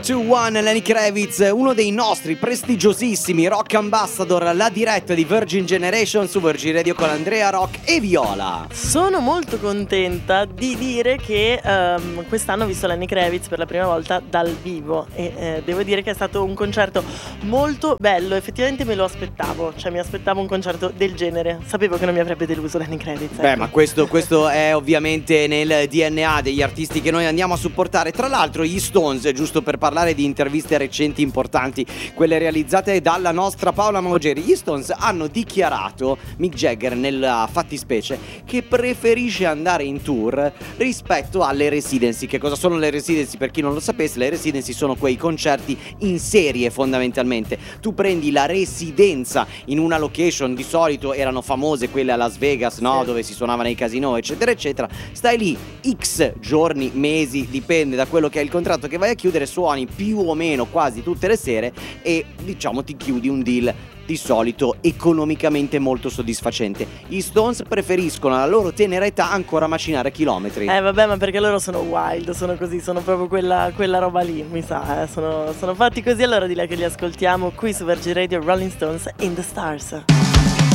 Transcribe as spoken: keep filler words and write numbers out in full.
To One, Lenny Kravitz, uno dei nostri prestigiosissimi rock ambassador, la diretta di Virgin Generation su Virgin Radio con Andrea Rock e Viola. Sono molto contenta di dire che um, quest'anno ho visto Lenny Kravitz per la prima volta dal vivo e eh, devo dire che è stato un concerto molto bello, effettivamente me lo aspettavo, cioè mi aspettavo un concerto del genere, sapevo che non mi avrebbe deluso Lenny Kravitz. Ecco. Beh, ma questo, questo è ovviamente nel D N A degli artisti che noi andiamo a supportare. Tra l'altro gli Stones, giusto per parlare di interviste recenti importanti, quelle realizzate dalla nostra Paola Mogeri, gli Stones hanno dichiarato, Mick Jagger nella fattispecie, che preferisce andare in tour rispetto alle residency. Che cosa sono le residency? Per chi non lo sapesse, le residency sono quei concerti in serie fondamentalmente. Tu prendi la residenza in una location, di solito erano famose quelle a Las Vegas, no? Sì. Dove si suonava nei casino eccetera eccetera. Stai lì X giorni, mesi, dipende da quello che è il contratto che vai a chiudere, suoni più o meno quasi tutte le sere e diciamo ti chiudi un deal di solito economicamente molto soddisfacente. Gli Stones preferiscono alla loro tenera età ancora macinare chilometri. Eh vabbè, ma perché loro sono wild, sono così, sono proprio quella, quella roba lì, mi sa, eh? sono, sono fatti così. Allora di là che li ascoltiamo qui su Virgin Radio, Rolling Stones in the Stars.